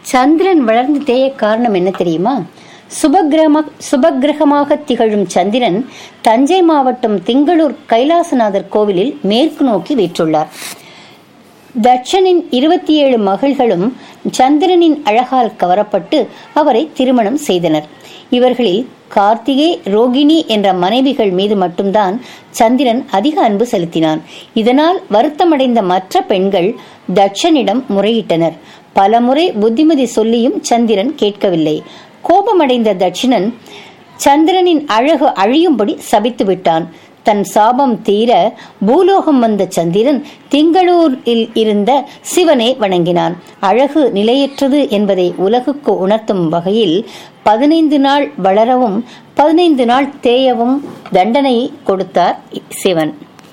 சந்திரன் வளர்ந்து தேய காரணம் என்ன தெரியுமா? சுபக்கிரகமாக திகழும் சந்திரன் தஞ்சை மாவட்டம் திங்களூர் கைலாசநாதர் கோவிலில் மேற்கு நோக்கி வீற்றுள்ளார். தட்சனின் 27 மகள்களும் சந்திரனின் அழகால் கவரப்பட்டு அவரை திருமணம் செய்தனர். இவர்களில் கார்த்திகை, ரோகிணி என்ற மனைவிகள் மீது மட்டும்தான் சந்திரன் அதிக அன்பு செலுத்தினான். இதனால் வருத்தமடைந்த மற்ற பெண்கள் தட்சனிடம் முறையிட்டனர். பலமுறை புத்திமதி சொல்லியும் சந்திரன் கேட்கவில்லை. கோபமடைந்த தட்சிணன் சந்திரனின் அழகு அழியும்படி சபித்து விட்டான். தன் சாபம் தீர பூலோகம் வந்த சந்திரன் திங்களூரில் இருந்த சிவனை வணங்கினான். அழகு நிலையற்றது என்பதை உலகுக்கு உணர்த்தும் வகையில் 15 நாள் வளரவும் 15 நாள் தேயவும் தண்டனை கொடுத்தார் சிவன்.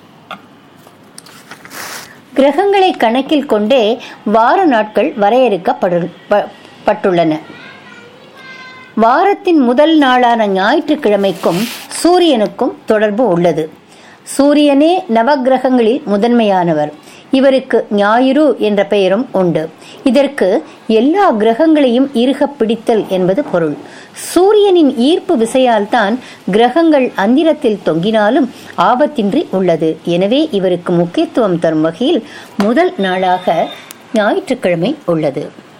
கிரகங்களை கணக்கில் கொண்டே வார நாட்கள் வரையறுக்கப்பட்டுள்ளன. வாரத்தின் முதல் நாளான ஞாயிற்றுக்கிழமைக்கும் சூரியனுக்கும் தொடர்பு உள்ளது. சூரியனே நவக்கிரகங்களில் முதன்மையானவர். இவருக்கு ஞாயிறு என்ற பெயரும் உண்டு. இதற்கு எல்லா கிரகங்களையும் இறுக பிடித்தல் என்பது பொருள். சூரியனின் ஈர்ப்பு விசையால் தான் கிரகங்கள் அந்திரத்தில் தொங்கினாலும் ஆபத்தின்றி உள்ளது. எனவே இவருக்கு முக்கியத்துவம் தரும் வகையில் முதல் நாளாக ஞாயிற்றுக்கிழமை உள்ளது.